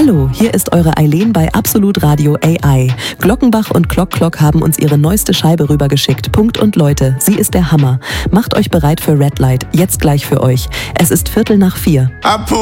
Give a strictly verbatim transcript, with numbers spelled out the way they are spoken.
Hallo, hier ist eure Eileen bei Absolut Radio A I. Glockenbach und Clock Clock haben uns ihre neueste Scheibe rübergeschickt. Punkt und Leute, sie ist der Hammer. Macht euch bereit für Red Light, jetzt gleich für euch. Es ist Viertel nach vier.